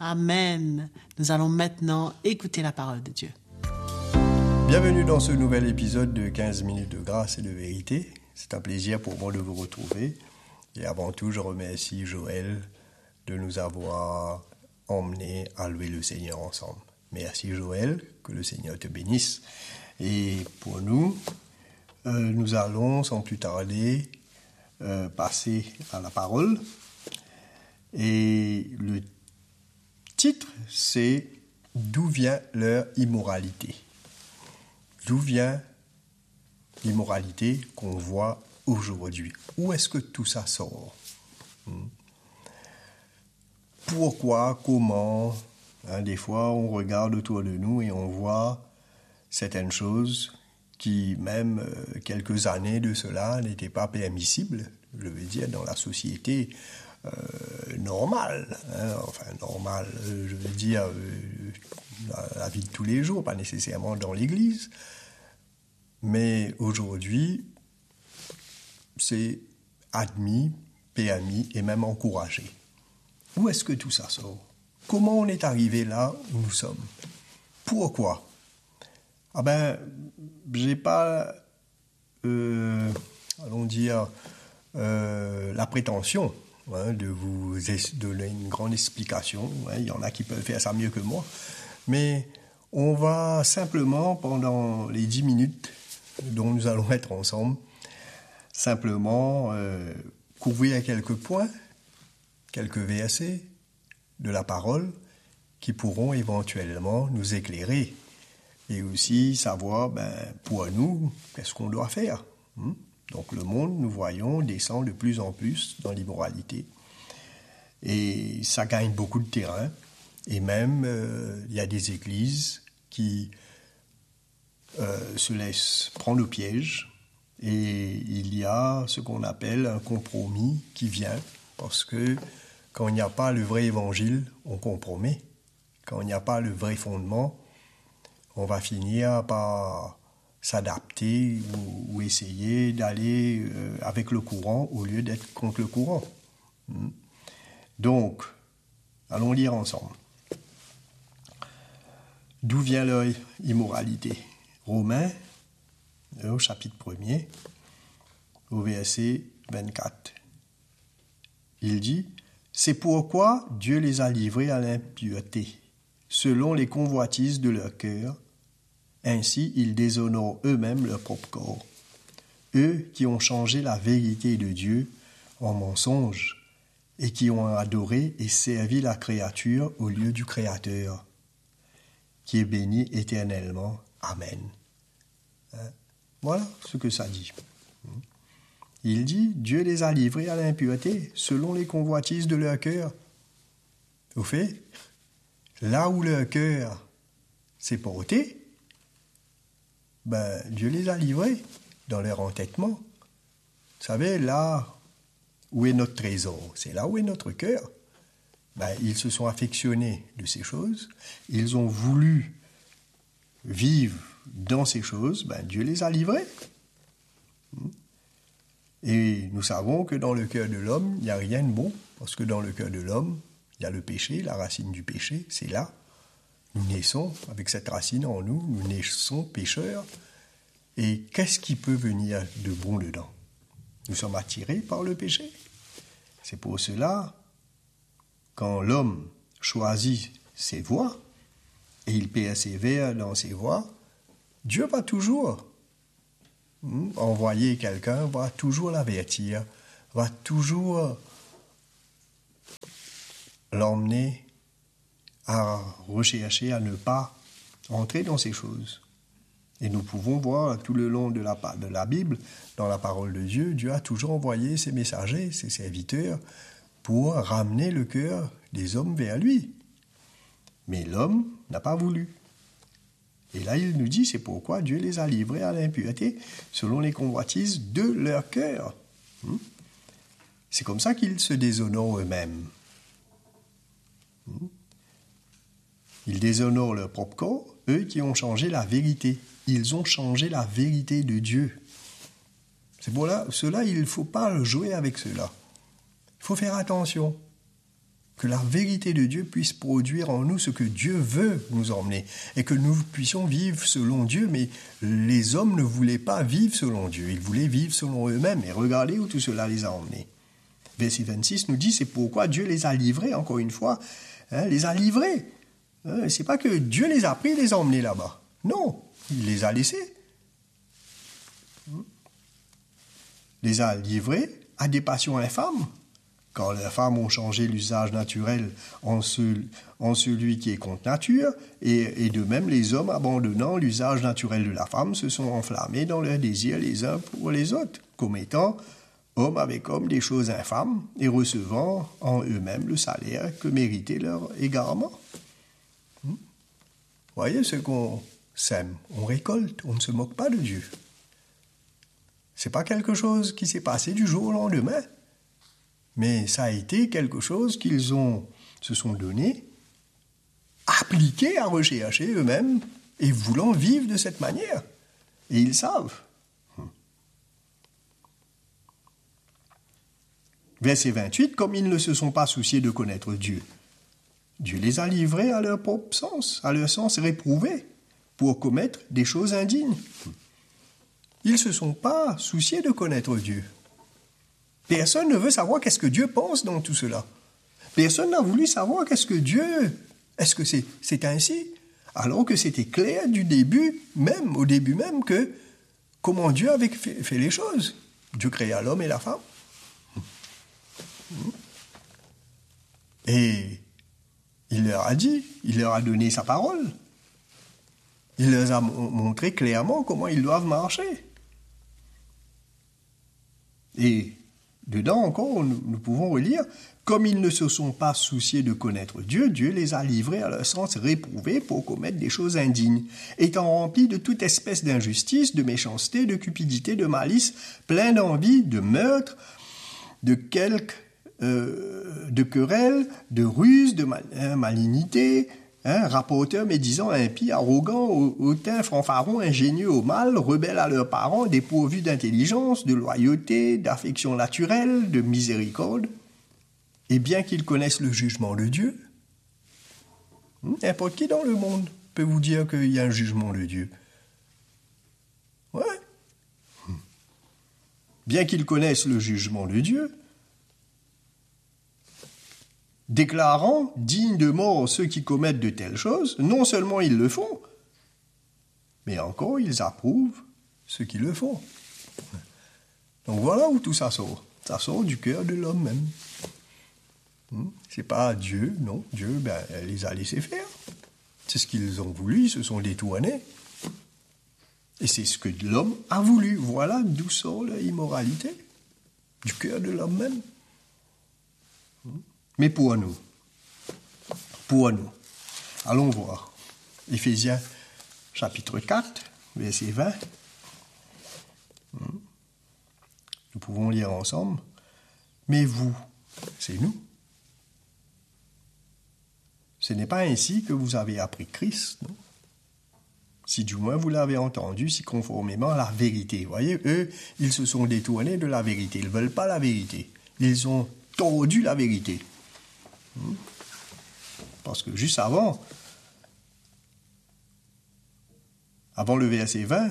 Amen. Nous allons maintenant écouter la parole de Dieu. Bienvenue dans ce nouvel épisode de 15 minutes de grâce et de vérité. C'est un plaisir pour moi de vous retrouver. Et avant tout, je remercie Joël de nous avoir emmenés à louer le Seigneur ensemble. Merci Joël, que le Seigneur te bénisse. Et pour nous, nous allons sans plus tarder passer à la parole. Et le titre, c'est « D'où vient leur immoralité ?» D'où vient l'immoralité qu'on voit aujourd'hui? Où est-ce que tout ça sort? Pourquoi? Comment? Des fois, on regarde autour de nous et on voit certaines choses qui, même quelques années de cela, n'étaient pas permissibles, je veux dire, dans la société normale. Normale, je veux dire, la vie de tous les jours, pas nécessairement dans l'Église. Mais aujourd'hui, c'est admis, permis et même encouragé. Où est-ce que tout ça sort? Comment on est arrivé là où nous sommes? Pourquoi? J'ai pas, allons dire, la prétention de vous donner une grande explication. Il y en a qui peuvent faire ça mieux que moi. Mais on va simplement, pendant les 10 minutes dont nous allons être ensemble, simplement couvrir quelques points, quelques versets de la parole qui pourront éventuellement nous éclairer et aussi savoir, pour nous, qu'est-ce qu'on doit faire. Donc le monde, nous voyons, descend de plus en plus dans l'immoralité. Et ça gagne beaucoup de terrain. Et même, il y a des églises qui se laissent prendre au piège. Et il y a ce qu'on appelle un compromis qui vient. Parce que quand il n'y a pas le vrai évangile, on compromet. Quand il n'y a pas le vrai fondement, on va finir par s'adapter ou essayer d'aller avec le courant au lieu d'être contre le courant. Donc, allons lire ensemble. D'où vient leur immoralité? Romains, au chapitre 1er, au verset 24. Il dit « C'est pourquoi Dieu les a livrés à l'impureté, selon les convoitises de leur cœur. Ainsi, ils déshonorent eux-mêmes leur propre corps. Eux qui ont changé la vérité de Dieu en mensonge et qui ont adoré et servi la créature au lieu du Créateur, qui est béni éternellement. Amen. » Voilà ce que ça dit. Il dit, Dieu les a livrés à l'impureté selon les convoitises de leur cœur. Au fait, là où leur cœur s'est porté, Dieu les a livrés dans leur entêtement. Vous savez, là où est notre trésor, c'est là où est notre cœur. Ils se sont affectionnés de ces choses, ils ont voulu vivre dans ces choses, Dieu les a livrés. Et nous savons que dans le cœur de l'homme, il n'y a rien de bon, parce que dans le cœur de l'homme, il y a le péché, la racine du péché, c'est là. Nous naissons avec cette racine en nous, nous naissons pécheurs. Et qu'est-ce qui peut venir de bon dedans? Nous sommes attirés par le péché. C'est pour cela, quand l'homme choisit ses voies, et il persévère dans ses voies, Dieu va toujours envoyer quelqu'un, va toujours l'avertir, va toujours l'emmener à rechercher à ne pas entrer dans ces choses. Et nous pouvons voir tout le long de la Bible, dans la parole de Dieu, Dieu a toujours envoyé ses messagers, ses serviteurs, pour ramener le cœur des hommes vers lui. Mais l'homme n'a pas voulu. Et là, il nous dit, c'est pourquoi Dieu les a livrés à l'impureté selon les convoitises de leur cœur. C'est comme ça qu'ils se déshonorent eux-mêmes. Ils déshonorent leur propre corps, eux qui ont changé la vérité. Ils ont changé la vérité de Dieu. C'est pour cela, il ne faut pas jouer avec cela. Il faut faire attention. que la vérité de Dieu puisse produire en nous ce que Dieu veut nous emmener et que nous puissions vivre selon Dieu, mais les hommes ne voulaient pas vivre selon Dieu, ils voulaient vivre selon eux-mêmes et regardez où tout cela les a emmenés. Verset 26 nous dit, c'est pourquoi Dieu les a livrés, encore une fois, les a livrés. C'est pas que Dieu les a pris et les a emmenés là-bas. Non, il les a laissés. Les a livrés à des passions infâmes, car les femmes ont changé l'usage naturel en celui qui est contre nature, et de même les hommes, abandonnant l'usage naturel de la femme, se sont enflammés dans leurs désirs les uns pour les autres, commettant homme avec homme des choses infâmes, et recevant en eux-mêmes le salaire que méritait leur égarement. Voyez ce qu'on sème, on récolte, on ne se moque pas de Dieu. C'est pas quelque chose qui s'est passé du jour au lendemain, mais ça a été quelque chose qu'ils se sont donné, appliqué à rechercher eux-mêmes et voulant vivre de cette manière. Et ils savent. Verset 28, comme ils ne se sont pas souciés de connaître Dieu, Dieu les a livrés à leur propre sens, à leur sens réprouvé, pour commettre des choses indignes. Ils ne se sont pas souciés de connaître Dieu. Personne ne veut savoir qu'est-ce que Dieu pense dans tout cela. Personne n'a voulu savoir qu'est-ce que Dieu... Est-ce que c'est ainsi? Alors que c'était clair du début même, au début même, que comment Dieu avait fait les choses. Dieu créa l'homme et la femme. Et il leur a dit, il leur a donné sa parole. Il leur a montré clairement comment ils doivent marcher. Et dedans encore, nous pouvons relire, comme ils ne se sont pas souciés de connaître Dieu, Dieu les a livrés à leur sens réprouvé pour commettre des choses indignes, étant remplis de toute espèce d'injustice, de méchanceté, de cupidité, de malice, plein d'envie, de meurtre, de querelles, de ruses, de malignité, rapporteurs, médisants, impies, arrogants, hautains, fanfarons, ingénieux au mal, rebelles à leurs parents, dépourvus d'intelligence, de loyauté, d'affection naturelle, de miséricorde. Et bien qu'ils connaissent le jugement de Dieu, n'importe qui dans le monde peut vous dire qu'il y a un jugement de Dieu. Ouais. Bien qu'ils connaissent le jugement de Dieu, déclarant dignes de mort ceux qui commettent de telles choses, non seulement ils le font, mais encore ils approuvent ceux qui le font. Donc voilà où tout ça sort. Ça sort du cœur de l'homme même. C'est pas Dieu, non. Dieu, les a laissés faire. C'est ce qu'ils ont voulu, ils se sont détournés. Et c'est ce que l'homme a voulu. Voilà d'où sort l'immoralité. Du cœur de l'homme même. Mais pour nous, allons voir. Éphésiens chapitre 4, verset 20. Nous pouvons lire ensemble. Mais vous, c'est nous. Ce n'est pas ainsi que vous avez appris Christ, non? Si du moins vous l'avez entendu, si conformément à la vérité. Vous voyez, eux, ils se sont détournés de la vérité. Ils ne veulent pas la vérité. Ils ont tordu la vérité. Parce que juste avant le verset 20,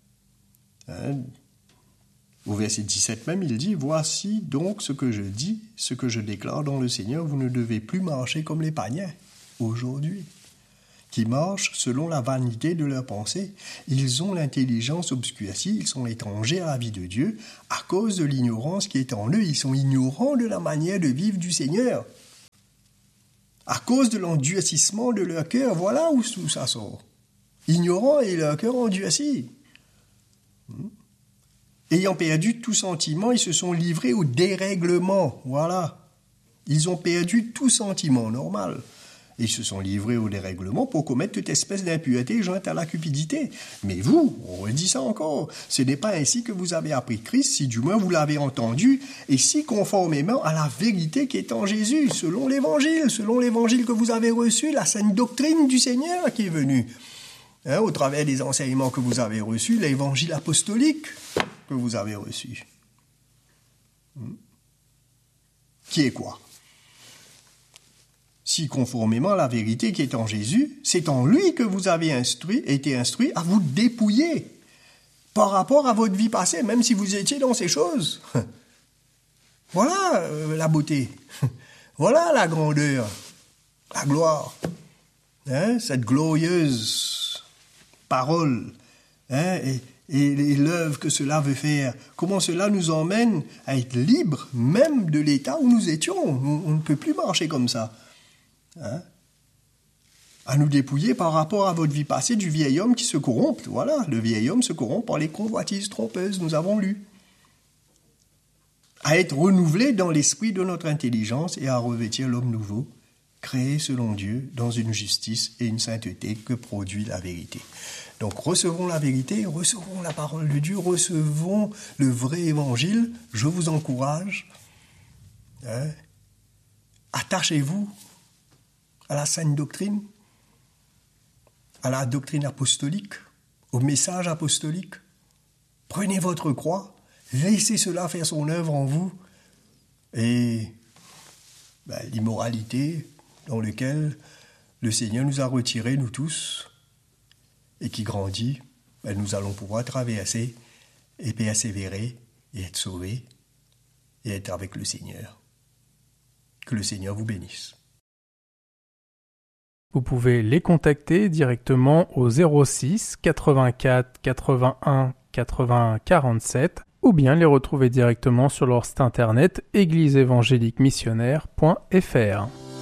au verset 17 même, il dit « Voici donc ce que je dis, ce que je déclare dans le Seigneur, vous ne devez plus marcher comme les païens aujourd'hui, qui marchent selon la vanité de leurs pensées. Ils ont l'intelligence obscurcie, ils sont étrangers à la vie de Dieu, à cause de l'ignorance qui est en eux. Ils sont ignorants de la manière de vivre du Seigneur. À cause de l'endurcissement de leur cœur, voilà où ça sort. Ignorants et leur cœur endurci. Ayant perdu tout sentiment, ils se sont livrés au dérèglement. Voilà. Ils ont perdu tout sentiment normal. Ils se sont livrés au dérèglement pour commettre toute espèce d'impureté jointe à la cupidité. Mais vous, on redit ça encore, ce n'est pas ainsi que vous avez appris Christ, si du moins vous l'avez entendu, et si conformément à la vérité qui est en Jésus, selon l'évangile que vous avez reçu, la sainte doctrine du Seigneur qui est venue. Au travers des enseignements que vous avez reçus, l'évangile apostolique que vous avez reçu. Qui est quoi? si conformément à la vérité qui est en Jésus, c'est en lui que vous avez été instruit à vous dépouiller par rapport à votre vie passée, même si vous étiez dans ces choses. Voilà la beauté. Voilà la grandeur, la gloire. Cette glorieuse parole. Et l'œuvre que cela veut faire. Comment cela nous emmène à être libres même de l'état où nous étions. On ne peut plus marcher comme ça. À nous dépouiller par rapport à votre vie passée du vieil homme qui se corrompt. Voilà, le vieil homme se corrompt par les convoitises trompeuses, nous avons lu. À être renouvelé dans l'esprit de notre intelligence et à revêtir l'homme nouveau, créé selon Dieu dans une justice et une sainteté que produit la vérité. Donc recevons la vérité, recevons la parole de Dieu, recevons le vrai évangile. Je vous encourage. Attachez-vous à la sainte doctrine, à la doctrine apostolique, au message apostolique. Prenez votre croix, laissez cela faire son œuvre en vous. Et l'immoralité dans laquelle le Seigneur nous a retirés, nous tous, et qui grandit, nous allons pouvoir traverser et persévérer et être sauvés et être avec le Seigneur. Que le Seigneur vous bénisse. Vous pouvez les contacter directement au 06 84 81 80 47 ou bien les retrouver directement sur leur site internet égliseévangéliquemissionnaire.fr.